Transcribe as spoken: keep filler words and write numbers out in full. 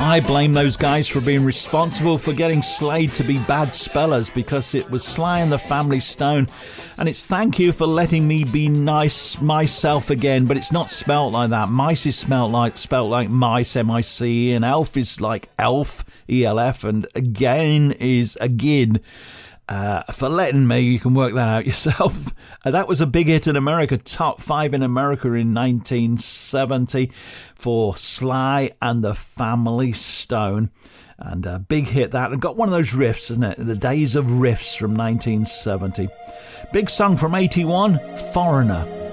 I blame those guys for being responsible for getting Slade to be bad spellers, because it was Sly and the Family Stone, and it's thank you for letting me be nice myself again, but it's not spelt like that. Mice is spelt like spelt like mice, M I C E, and elf is like elf, E L F, and again is again. Uh, for letting me, you can work that out yourself. Uh, that was a big hit in America, top five in America in nineteen seventy for Sly and the Family Stone. And a big hit that, and got one of those riffs, isn't it? The Days of Riffs from nineteen seventy. Big song from eighty-one, Foreigner.